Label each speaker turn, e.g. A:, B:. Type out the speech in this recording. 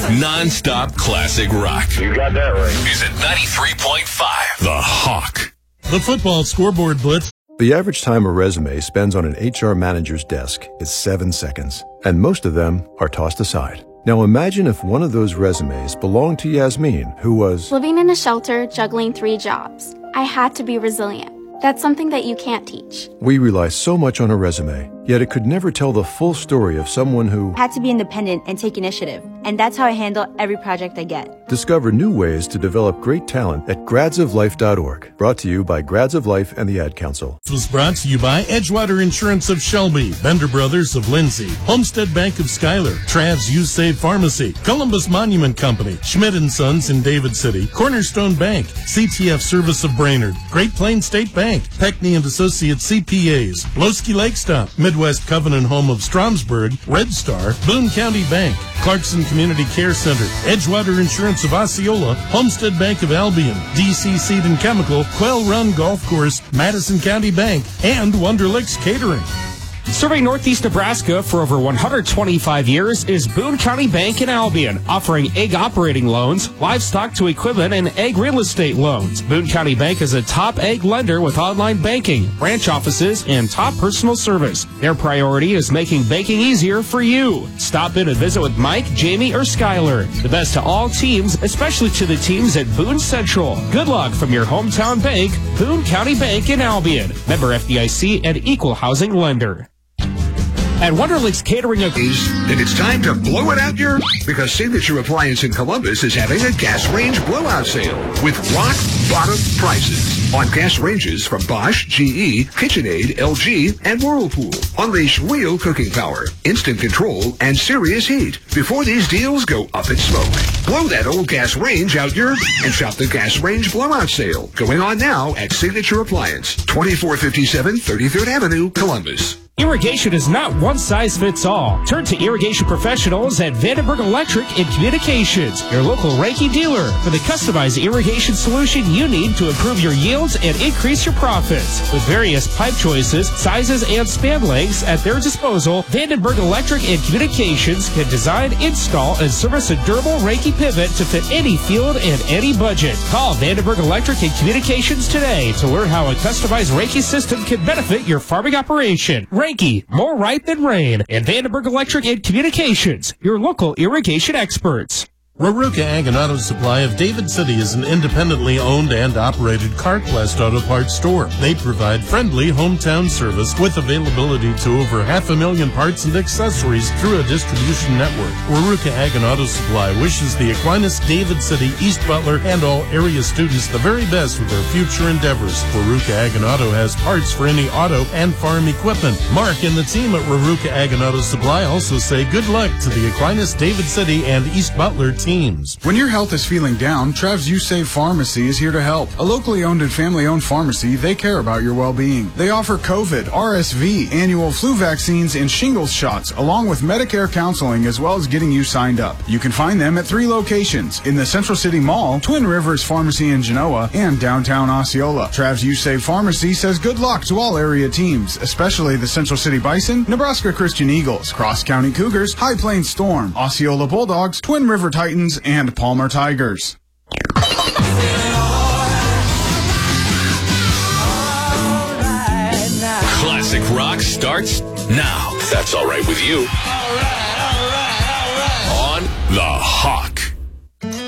A: Non-stop classic rock.
B: You got that right.
A: Is at 93.5. The Hawk.
C: The football scoreboard blitz.
D: The average time a resume spends on an HR manager's desk is 7 seconds, and most of them are tossed aside. Now imagine if one of those resumes belonged to Yasmin, who was
E: living in a shelter, juggling 3 jobs. I had to be resilient. That's something that you can't teach.
D: We rely so much on a resume, yet it could never tell the full story of someone who
F: had to be independent and take initiative. And that's how I handle every project I get.
D: Discover new ways to develop great talent at gradsoflife.org. Brought to you by Grads of Life and the Ad Council.
C: This was brought to you by Edgewater Insurance of Shelby, Bender Brothers of Lindsay, Homestead Bank of Schuyler, Trav's You Save Pharmacy, Columbus Monument Company, Schmidt & Sons in David City, Cornerstone Bank, CTF Service of Brainerd, Great Plains State Bank, Peckney and Associates CPAs, Losky Lake Stop, Midwest Covenant Home of Stromsburg, Red Star, Boone County Bank, Clarkson Community Care Center, Edgewater Insurance of Osceola, Homestead Bank of Albion, DC Seed and Chemical, Quail Run Golf Course, Madison County Bank, and Wonderlicks Catering.
G: Serving Northeast Nebraska for over 125 years is Boone County Bank in Albion, offering egg operating loans, livestock to equipment, and egg real estate loans. Boone County Bank is a top egg lender with online banking, branch offices, and top personal service. Their priority is making banking easier for you. Stop in and visit with Mike, Jamie, or Skylar. The best to all teams, especially to the teams at Boone Central. Good luck from your hometown bank, Boone County Bank in Albion. Member FDIC and equal housing lender. At Wonderlicks Catering
H: then it's time to blow it out because Signature Appliance in Columbus is having a gas range blowout sale with rock bottom prices on gas ranges from Bosch, GE, KitchenAid, LG, and Whirlpool. Unleash real cooking power, instant control, and serious heat before these deals go up in smoke. Blow that old gas range out and shop the gas range blowout sale going on now at Signature Appliance, 2457 33rd Avenue, Columbus.
G: Irrigation is not one size fits all. Turn to irrigation professionals at Vandenberg Electric and Communications, your local Ranky dealer, for the customized irrigation solution you need to improve your yields and increase your profits. With various pipe choices, sizes, and span lengths at their disposal, Vandenberg Electric and Communications can design, install, and service a durable Ranky pivot to fit any field and any budget. Call Vandenberg Electric and Communications today to learn how a customized Ranky system can benefit your farming operation. Ranky, more right than rain, and Vandenberg Electric and Communications, your local irrigation experts.
C: Raruka Ag and Auto Supply of David City is an independently owned and operated CarQuest Auto Parts store. They provide friendly hometown service with availability to over 500,000 parts and accessories through a distribution network. Raruka Ag and Auto Supply wishes the Aquinas, David City, East Butler, and all area students the very best with their future endeavors. Raruka Ag and Auto has parts for any auto and farm equipment. Mark and the team at Raruka Ag and Auto Supply also say good luck to the Aquinas, David City, and East Butler teams.
I: When your health is feeling down, Trav's You Save Pharmacy is here to help. A locally owned and family-owned pharmacy, they care about your well-being. They offer COVID, RSV, annual flu vaccines, and shingles shots, along with Medicare counseling, as well as getting you signed up. You can find them at 3 locations: in the Central City Mall, Twin Rivers Pharmacy in Genoa, and downtown Osceola. Trav's You Save Pharmacy says good luck to all area teams, especially the Central City Bison, Nebraska Christian Eagles, Cross County Cougars, High Plains Storm, Osceola Bulldogs, Twin River Titans, and Palmer Tigers.
A: Classic rock starts now. That's all right with you. On The Hawk.